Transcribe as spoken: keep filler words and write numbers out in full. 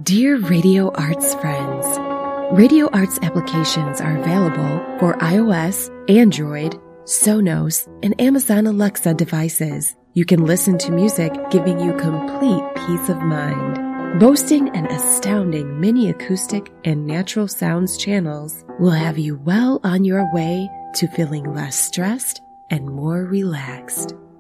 Dear Radio Arts friends, Radio Arts applications are available for iOS, Android, Sonos, and Amazon Alexa devices. You can listen to music giving you complete peace of mind. Boasting an astounding mini acoustic and natural sounds channels will have you well on your way to feeling less stressed and more relaxed.